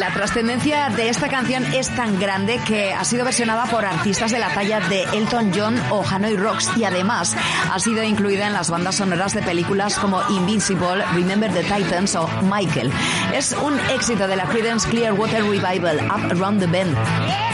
la trascendencia de esta canción es tan grande que ha sido versionada por artistas de la talla de Elton John o Hanoi Rocks y además ha sido incluida en las bandas sonoras de películas como Invincible, Remember the Titans o Michael. Es un éxito de la Creedence Clearwater Revival, Up Around the Bend.